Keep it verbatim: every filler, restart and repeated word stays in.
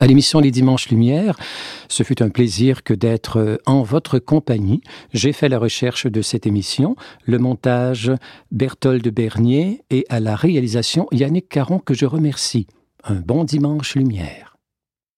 à l'émission Les Dimanches Lumière. Ce fut un plaisir que d'être en votre compagnie. J'ai fait la recherche de cette émission, le montage Berthold Bernier et à la réalisation Yannick Caron que je remercie. Un bon Dimanche Lumière.